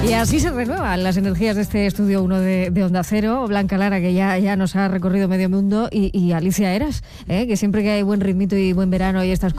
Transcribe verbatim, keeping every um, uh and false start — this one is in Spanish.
Y así se renuevan las energías de este estudio uno de, de Onda Cero. Blanca Lara, que ya, ya nos ha recorrido medio mundo, y, y Alicia Eras, ¿eh? que siempre que hay buen ritmito y buen verano y estas